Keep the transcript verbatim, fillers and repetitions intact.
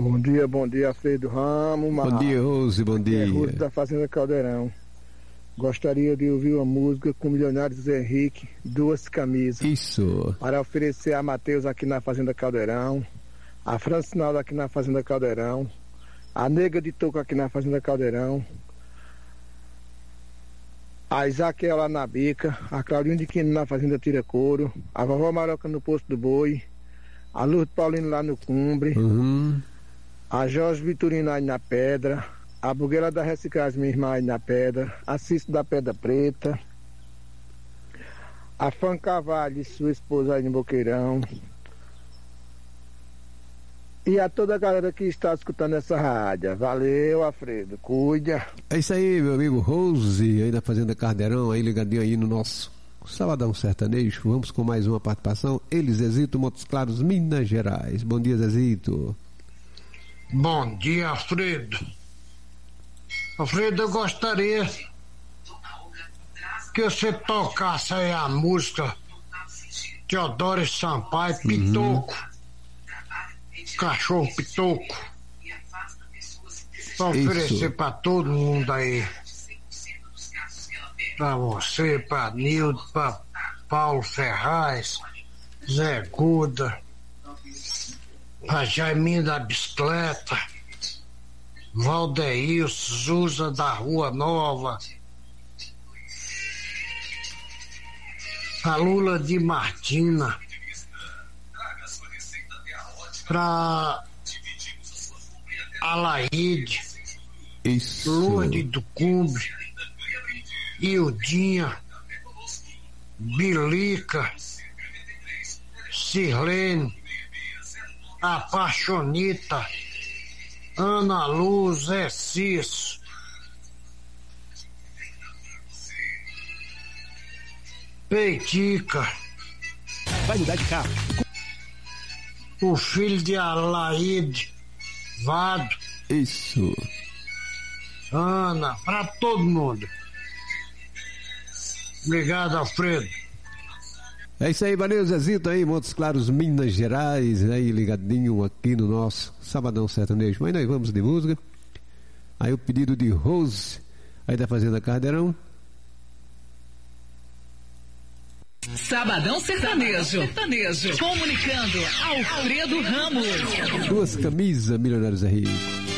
Bom dia, bom dia, Alfredo Ramos. Bom dia, Rose, bom dia. É Rose da Fazenda Caldeirão. Gostaria de ouvir uma música com o milionário Zé Henrique, Duas Camisas. Isso. Para oferecer a Matheus aqui na Fazenda Caldeirão, a Francinalda aqui na Fazenda Caldeirão, a Nega de Toco aqui na Fazenda Caldeirão, a Isaquel lá na Bica, a Claudinha de Quino na Fazenda Tira Couro, a Vovó Maroca no Posto do Boi, a Lourdes Paulino lá no Cumbre, uhum. a Jorge Vitorino aí na Pedra, a Bugueira da Reciclagem, minha irmã aí na Pedra, a Cício da Pedra Preta, a Fã Cavalho e sua esposa aí no Boqueirão, e a toda a galera que está escutando essa rádio. Valeu, Alfredo, cuida. É isso aí, meu amigo Rose, aí na Fazenda Caldeirão, aí ligadinho aí no nosso Sabadão Sertanejo. Vamos com mais uma participação. Ele, Zezito, Montes Claros, Minas Gerais. Bom dia, Zezito. Bom dia, Alfredo. Alfredo, eu gostaria que você tocasse aí a música Teodoro Sampaio, Pitoco. Uhum. Cachorro Pitoco. Pra oferecer pra todo mundo aí. Pra você, pra Nildo, pra Paulo Ferraz, Zé Guda, pra Jaiminho da Bicicleta, Valdeilson, Zuza da Rua Nova, a Lula de Martina, pra Alaide, Lourdes do Cumbre, Ildinha, Bilica, Sirlene, Apaixonita, Ana Luz, Zé Cício, Peitica. Vai mudar de carro. O filho de Alaide, Vado. Isso. Ana, pra todo mundo. Obrigado, Alfredo. É isso aí, valeu, Zezito aí, Montes Claros, Minas Gerais, aí ligadinho aqui no nosso Sabadão Sertanejo. Mas nós vamos de música. Aí o pedido de Rose, aí da Fazenda Caldeirão. Sabadão Sertanejo. Sertanejo. Comunicando Alfredo Ramos. Duas Camisas, Milionários Zé Henrique.